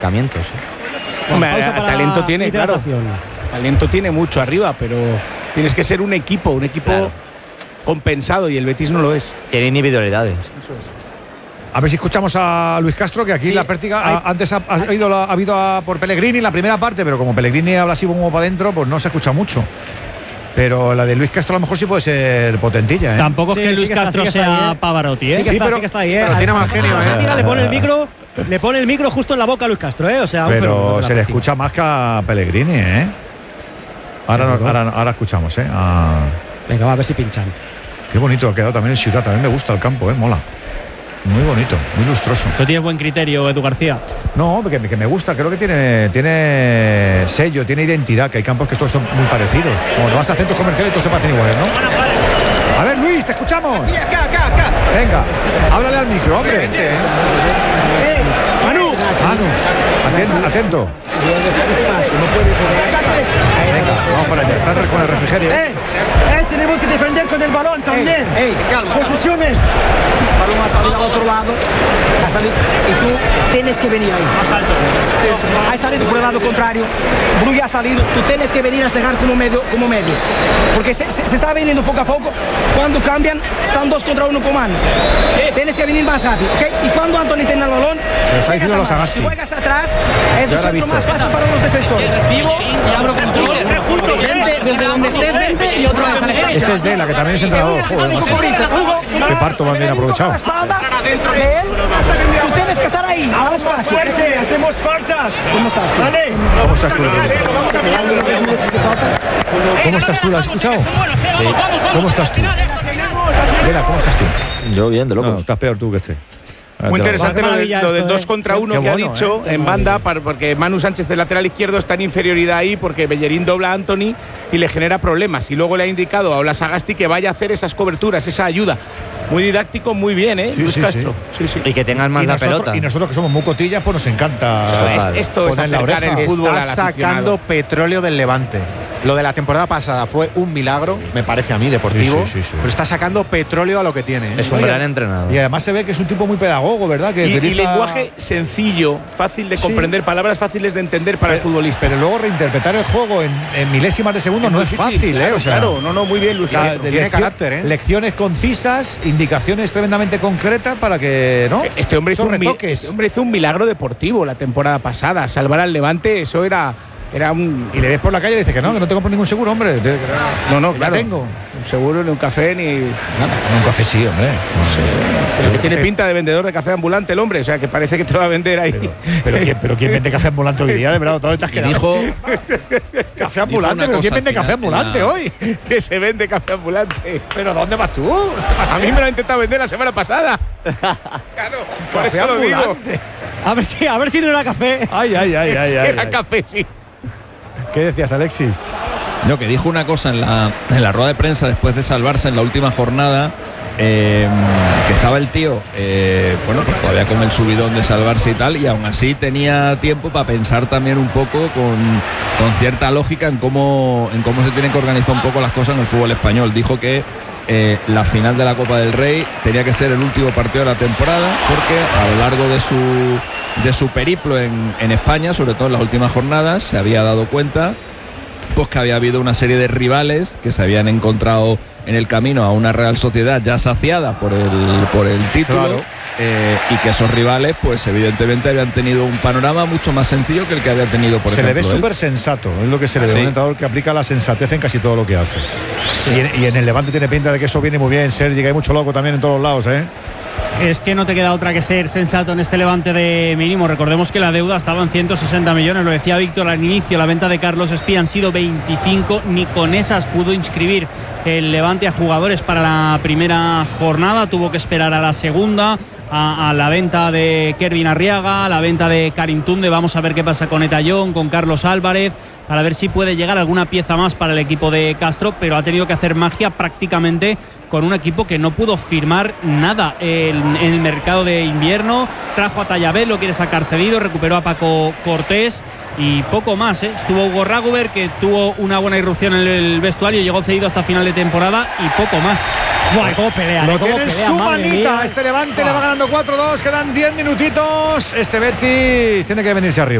Hombre, talento tiene, claro. Talento tiene mucho arriba, pero tienes que ser un equipo claro, compensado, y el Betis no lo es. Tiene individualidades. Eso es. A ver si escuchamos a Luis Castro, que aquí Sí, la práctica antes ha habido por Pellegrini en la primera parte, pero como Pellegrini habla así como para adentro, pues no se escucha mucho. Pero la de Luis Castro a lo mejor sí puede ser potentilla, ¿eh? Tampoco es que Luis Castro sea Pavarotti, ¿eh? Sí que está ahí, ¿eh? Pero tiene más genio, ¿eh? Le pone el micro justo en la boca a Luis Castro, ¿eh? O sea, pero se le escucha más que a Pellegrini, ¿eh? Ahora escuchamos, ¿eh? Venga, va a ver si pinchan. Qué bonito ha quedado también el Ciutat. También me gusta el campo, ¿eh? Mola. Muy bonito, muy lustroso. No tienes buen criterio, Edu García. No, que me gusta. Creo que tiene sello, tiene identidad. Que hay campos que estos son muy parecidos. Como vas a centros comerciales, todos se parecen iguales, ¿no? A ver, Luis, te escuchamos. Acá. Venga, háblale al micro, hombre. Manu, Atento. Venga, vamos para allá. Están con el refrigerio. tenemos que defender con el balón también. Calma. Posiciones. El balón ha salido al otro lado. Ha salido, y tú tienes que venir ahí. Más alto. Ha salido por el lado contrario. Brugge ha salido. Tú tienes que venir a cegar como medio. Porque se está viniendo poco a poco. Cuando cambian, están 2 contra 1 con mano. Tienes que venir más rápido, ¿ok? Y cuando Anthony tenga el balón, si juegas atrás, es el centro más fácil para los defensores. Vivo y abro control. Vente desde donde estés, vente y otro lado. Este es Dela, que también es entrenador. Joder, qué parto más bien aprovechado. De él, tú tienes que estar ahí, al espacio. Hacemos faltas. ¿Cómo estás tú? Vale. ¿Cómo estás tú? ¿Cómo estás tú? ¿Lo has escuchado? Sí. ¿Cómo estás tú? Dela, ¿cómo estás tú? Yo bien, de loco. No, estás peor tú que este. Muy interesante lo del 2 ¿eh? contra 1 que ha dicho en banda, porque Manu Sánchez de lateral izquierdo está en inferioridad ahí, porque Bellerín dobla a Anthony y le genera problemas. Y luego le ha indicado a Ola Sagasti que vaya a hacer esas coberturas, esa ayuda. Muy didáctico, muy bien, ¿eh? Sí, Luis sí, Castro. sí. Sí. Y que tengan más la pelota. Y nosotros que somos muy cotillas, pues nos encanta. Esto es poner la acercar oreja. el fútbol al Está aficionado. sacando petróleo del Levante. Lo de la temporada pasada fue un milagro, me parece a mí, deportivo. Sí. Pero está sacando petróleo a lo que tiene. Es un gran entrenador. Y además se ve que es un tipo muy pedagogo, ¿verdad? Que Y utiliza lenguaje sencillo, fácil de Sí. comprender, palabras fáciles de entender para el futbolista. Pero luego reinterpretar el juego en milésimas de segundo no es fácil, claro, ¿eh? O sea, claro, no, muy bien, Luis Castro. tiene carácter, ¿eh? Lecciones concisas, indicaciones tremendamente concretas para que, ¿no? Este hombre hizo retoques. un milagro deportivo la temporada pasada. Salvar al Levante, eso era un. Y le ves por la calle y le dices que no te compro ningún seguro, hombre. No, ya claro. tengo. Un seguro, ni un café, ni nada. Un café sí, hombre. Pero que tiene pinta de vendedor de café ambulante el hombre, o sea que parece que te va a vender ahí. Pero ¿quién vende café ambulante hoy día? De verdad, ¿dónde te has quedado? Dijo Café ambulante, pero ¿quién vende café ambulante hoy? Que se vende café ambulante. ¿Pero dónde vas tú? A mí me lo ha intentado vender la semana pasada. Claro, por Café eso lo digo. ambulante. A ver si no era café. Ay. Era café, sí. ¿Qué decías, Alexis? No, que dijo una cosa en la rueda de prensa después de salvarse en la última jornada, que estaba el tío, pues todavía con el subidón de salvarse y tal, y aún así tenía tiempo para pensar también un poco con cierta lógica en cómo se tienen que organizar un poco las cosas en el fútbol español. Dijo que la final de la Copa del Rey tenía que ser el último partido de la temporada, porque a lo largo de su periplo en España, sobre todo en las últimas jornadas, se había dado cuenta pues que había habido una serie de rivales que se habían encontrado en el camino a una Real Sociedad ya saciada por el título. Claro. Y que esos rivales pues evidentemente habían tenido un panorama mucho más sencillo que el que había tenido por Se ejemplo le ve él. súper sensato, es lo que se le ve, Sí. un entrenador que aplica la sensatez en casi todo lo que hace. Y en el Levante tiene pinta de que eso viene muy bien, Sergi, que hay mucho loco también en todos los lados, ¿eh? Es que no te queda otra que ser sensato en este Levante de mínimo. Recordemos que la deuda estaba en 160 millones, lo decía Víctor al inicio. La venta de Carlos Espí han sido 25, ni con esas pudo inscribir el Levante a jugadores para la primera jornada, tuvo que esperar a la segunda, a la venta de Kervin Arriaga, a la venta de Karim Tunde. Vamos a ver qué pasa con Etayón, con Carlos Álvarez, para ver si puede llegar alguna pieza más para el equipo de Castro, pero ha tenido que hacer magia prácticamente con un equipo que no pudo firmar nada en el mercado de invierno. Trajo a Tallabé, lo quiere sacar cedido, recuperó a Paco Cortés y poco más, ¿eh? Estuvo Hugo Raguber, que tuvo una buena irrupción en el vestuario, llegó cedido hasta final de temporada, y poco más. Buah, cómo pelea, Lo cómo tiene en pelea, su madre manita. mía. Este Levante le va ganando 4-2. Quedan 10 minutitos. Este Betis tiene que venirse arriba.